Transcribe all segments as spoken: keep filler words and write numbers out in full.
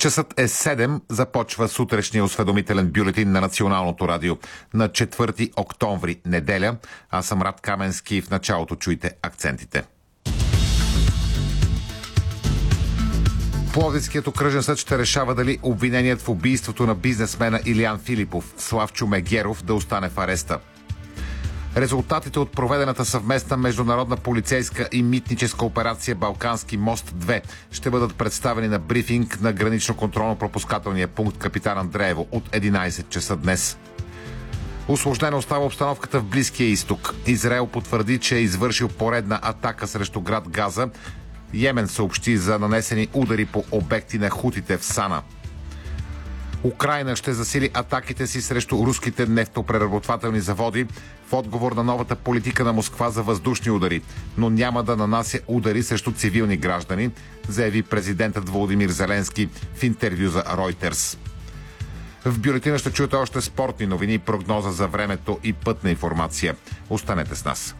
Часът е седем, започва сутрешния осведомителен бюлетин на Националното радио на четвърти октомври, неделя. Аз съм Рад Каменски и в началото чуйте акцентите. Пловдивският окръжен съд ще решава дали обвиненият в убийството на бизнесмена Илиян Филипов, Славчо Мегеров, да остане в ареста. Резултатите от проведената съвместна международна полицейска и митническа операция Балкански мост две ще бъдат представени на брифинг на гранично-контролно-пропускателния пункт Капитан Андреево от единайсет часа днес. Усложнена остава обстановката в Близкия изток. Израел потвърди, че е извършил поредна атака срещу град Газа. Йемен съобщи за нанесени удари по обекти на хутите в Сана. Украйна ще засили атаките си срещу руските нефтопреработвателни заводи в отговор на новата политика на Москва за въздушни удари, но няма да нанася удари срещу цивилни граждани, заяви президентът Володимир Зеленски в интервю за Reuters. В бюлетина ще чуете още спортни новини, прогноза за времето и пътна информация. Останете с нас.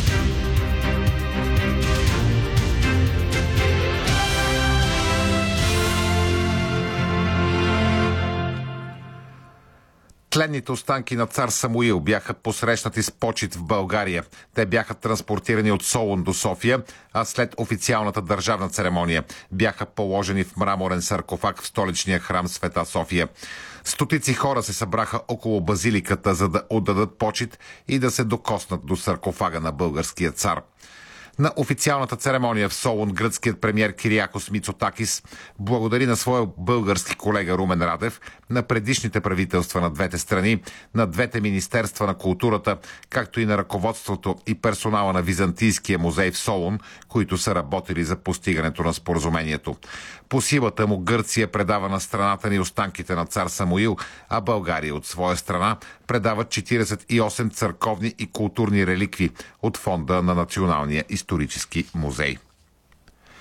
Тленните останки на цар Самуил бяха посрещнати с почит в България. Те бяха транспортирани от Солун до София, а след официалната държавна церемония бяха положени в мраморен саркофаг в столичния храм Света София. Стотици хора се събраха около базиликата, за да отдадат почит и да се докоснат до саркофага на българския цар. На официалната церемония в Солун гръцкият премиер Кириакос Мицотакис благодари на своя български колега Румен Радев, на предишните правителства на двете страни, на двете министерства на културата, както и на ръководството и персонала на Византийския музей в Солун, които са работили за постигането на споразумението. По силата му Гърция предава на страната ни останките на цар Самуил, а България от своя страна предава четирийсет и осем църковни и културни реликви от фонда на Националния исторически музей.